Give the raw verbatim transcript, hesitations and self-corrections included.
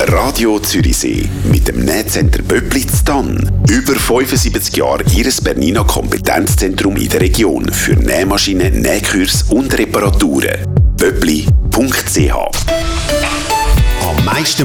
Radio Zürichsee mit dem Nähcenter Böppli in Thann. Über fünfundsiebzig Jahre Ihres Bernina Kompetenzzentrum in der Region für Nähmaschinen, Nähkurs und Reparaturen. böppli punkt c h. Am meisten